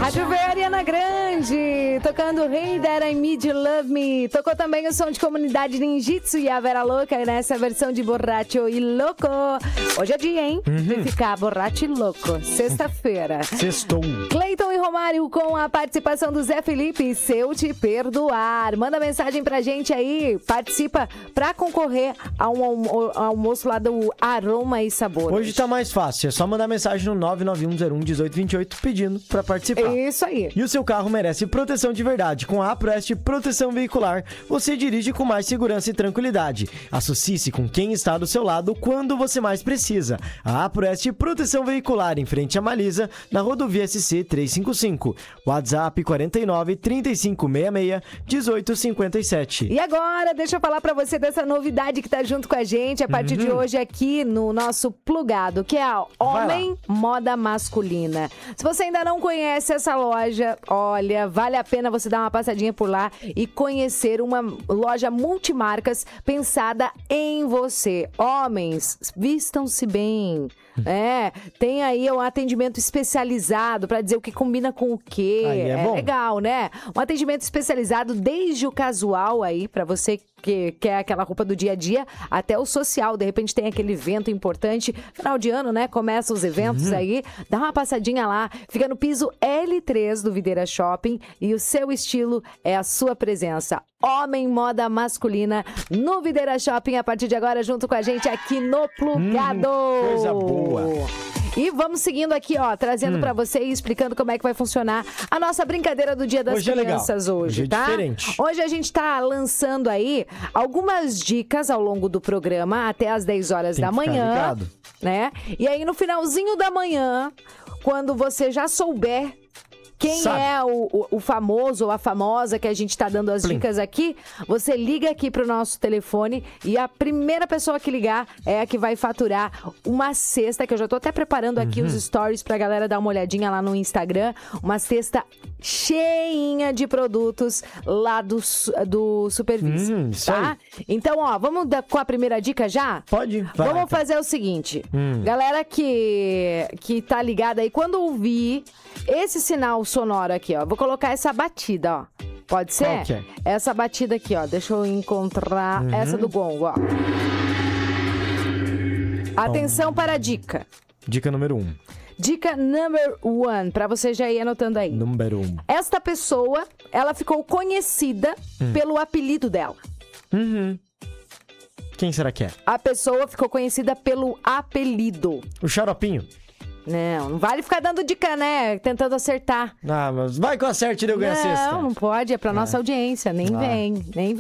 Rádio Ver, Ariana Grande, tocando Hey That I Need You Love Me. Tocou também o som de Comunidade Ninjitsu e a Vera Louca nessa versão de Borracho e Louco. Hoje é dia, hein? De ficar borracho e louco. Sexta-feira. Sextou. Cleiton e Romário com a participação do Zé Felipe, Se Eu Te Perdoar. Manda mensagem pra gente aí, participa pra concorrer a um almoço lá do Aroma e Sabor. Hoje tá mais fácil, é só mandar mensagem no 991011828 pedindo pra participar. Isso aí. E o seu carro merece proteção de verdade. Com a APROEST Proteção Veicular, você dirige com mais segurança e tranquilidade. Associe-se com quem está do seu lado quando você mais precisa. A APROEST Proteção Veicular, em frente à Malisa, na rodovia SC 355. WhatsApp 49 3566 1857. E agora, deixa eu falar pra você dessa novidade que tá junto com a gente a partir de hoje aqui no nosso plugado, que é a Homem Moda Masculina. Se você ainda não conhece essa loja, olha, vale a pena você dar uma passadinha por lá e conhecer uma loja multimarcas pensada em você. Homens, vistam-se bem. Tem aí um atendimento especializado para dizer o que combina com o quê. É legal, né? Um atendimento especializado desde o casual aí para você que quer aquela roupa do dia a dia até o social. De repente tem aquele evento importante, final de ano, né? Começa os eventos aí. Dá uma passadinha lá. Fica no piso L3 do Videira Shopping e o seu estilo é a sua presença. Homem Moda Masculina no Videira Shopping a partir de agora junto com a gente aqui no Plugado. Coisa boa. E vamos seguindo aqui, ó, trazendo pra você e explicando como é que vai funcionar a nossa brincadeira do Dia das Crianças hoje, tá? Diferente. Hoje a gente tá lançando aí algumas dicas ao longo do programa até às 10 horas da manhã, né? E aí no finalzinho da manhã, quando você já souber quem é o famoso ou a famosa que a gente tá dando as dicas aqui, você liga aqui pro nosso telefone e a primeira pessoa que ligar é a que vai faturar uma cesta, que eu já tô até preparando aqui os stories pra galera dar uma olhadinha lá no Instagram, uma cesta cheinha de produtos lá do Supervis, tá? Então, ó, vamos com a primeira dica já? Pode. Vamos fazer o seguinte, galera que tá ligada aí, quando ouvir esse sinal sonoro aqui, ó, vou colocar essa batida, ó. Pode ser? Qual que é? Essa batida aqui, ó. Deixa eu encontrar essa do gongo, ó. Atenção para a dica. Dica número 1. Dica number 1, pra você já ir anotando aí. Número 1. Esta pessoa, ela ficou conhecida pelo apelido dela. Quem será que é? A pessoa ficou conhecida pelo apelido. O Xaropinho. Não vale ficar dando dica, né? Tentando acertar. Ah, mas vai com a certa e eu ganho a cesta. Não pode, é pra nossa audiência. Nem vem.